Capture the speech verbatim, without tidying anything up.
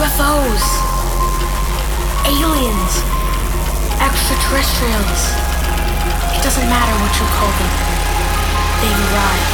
F Os, aliens, extraterrestrials. It doesn't matter what you call them. They arrive.